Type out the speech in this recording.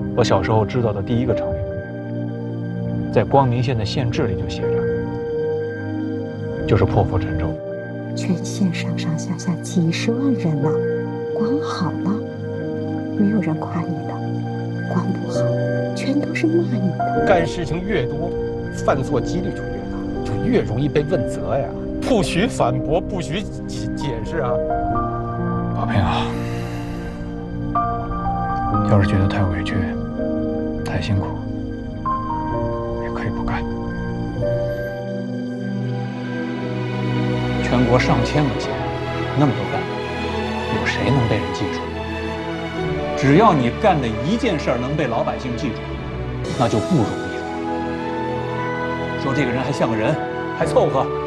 我小时候知道的第一个成语，在光明县的县志里就写着，就是破釜沉舟。 全县上上下下几十万人呐，光好了，没有人夸你的；光不好，全都是骂你的。 干事情越多，犯错几率就越大，就越容易被问责呀。不许反驳，不许解释啊！ 宝平啊，要是觉得太委屈、太辛苦，也可以不干。全国上千个县，那么多干部，有谁能被人记住？只要你干的一件事儿能被老百姓记住，那就不容易了。说这个人还像个人，还凑合。